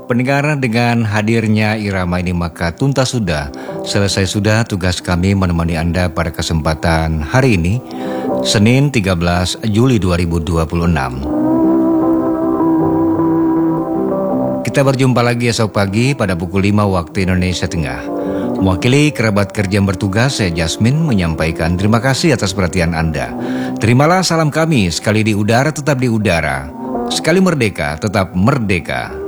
Pendengar, dengan hadirnya irama ini maka tuntas sudah, selesai sudah tugas kami menemani Anda pada kesempatan hari ini, Senin 13 Juli 2026. Kita berjumpa lagi esok pagi pada pukul 5 waktu Indonesia Tengah. Mewakili kerabat kerja yang bertugas, saya Jasmine menyampaikan terima kasih atas perhatian Anda. Terimalah salam kami, sekali di udara tetap di udara, sekali merdeka tetap merdeka.